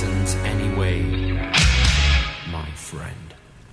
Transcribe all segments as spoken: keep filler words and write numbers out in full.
reasons anyway, my friend.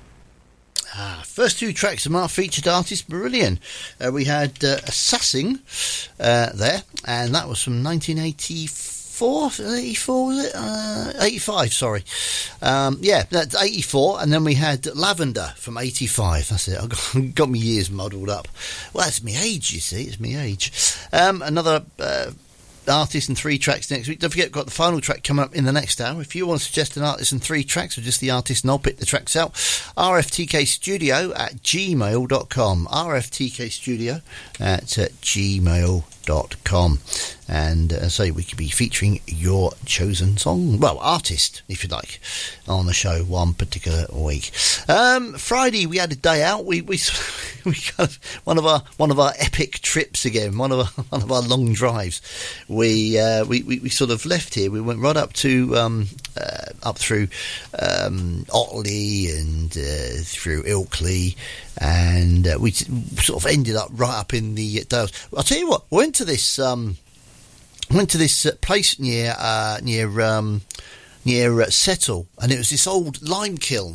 Ah, first two tracks of our featured artist Marillion. Uh, we had uh, Assassin uh, there, and that was from nineteen eighty-four. eighty-four was it? Uh, eighty-five, sorry. Um, yeah, that's eighty-four, and then we had Lavender from eighty-five. That's it. I got, got my years muddled up. Well, that's my age, you see. It's my age. Um, another uh, artist and three tracks next week. Don't forget, we've got the final track coming up in the next hour. If you want to suggest an artist and three tracks, or just the artist, and I'll pick the tracks out, R F T K studio at gmail dot com. R F T K studio at uh, gmail dot com. And uh, so we could be featuring your chosen song, well, artist, if you like, on the show one particular week. Um, Friday we had a day out. We we we kind of one of our one of our epic trips again. One of our one of our long drives. We uh, we, we we sort of left here. We went right up to um, uh, up through um, Otley and uh, through Ilkley, and uh, we sort of ended up right up in the Dales. I'll tell you what. We went to this. Um, went to this uh, place near uh, near um, near uh, Settle, and it was this old lime kiln,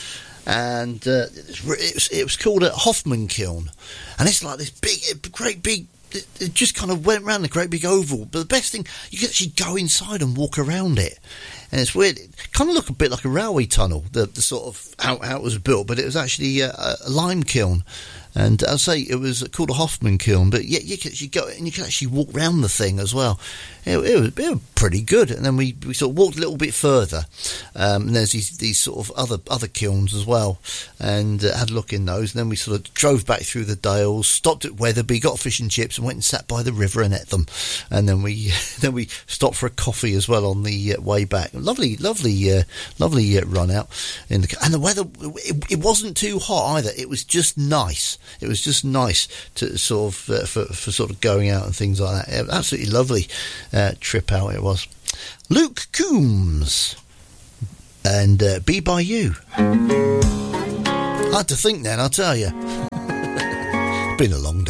and uh, it, was, it was it was called a Hoffman kiln, and it's like this big, great big. It, it just kind of went around a great big oval. But the best thing, you can actually go inside and walk around it, and it's weird. It kind of looked a bit like a railway tunnel, the, the sort of how, how it was built, but it was actually a, a lime kiln. And I'll say it was called a Hoffman kiln, but yeah, you can actually go and you can actually walk round the thing as well. It, it, was, it was pretty good. And then we, we sort of walked a little bit further, um, and there's these, these sort of other other kilns as well, and uh, had a look in those. And then we sort of drove back through the Dales, stopped at Wetherby, got fish and chips, and went and sat by the river and ate them. And then we then we stopped for a coffee as well on the uh, way back. Lovely, lovely, uh, lovely uh, run out in the and the weather. It, it wasn't too hot either. It was just nice. It was just nice to sort of uh, for for sort of going out and things like that. Absolutely lovely uh, trip out it was. Luke Coombs and uh, Be By You. I had to think then, I'll tell you. Been a long